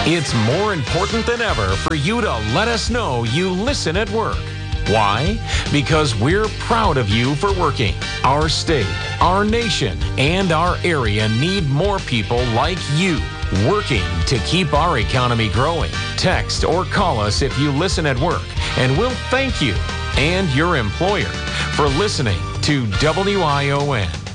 It's more important than ever for you to let us know you listen at work. Why? Because we're proud of you for working. Our state, our nation, and our area need more people like you working to keep our economy growing. Text or call us if you listen at work, and we'll thank you and your employer for listening to WION.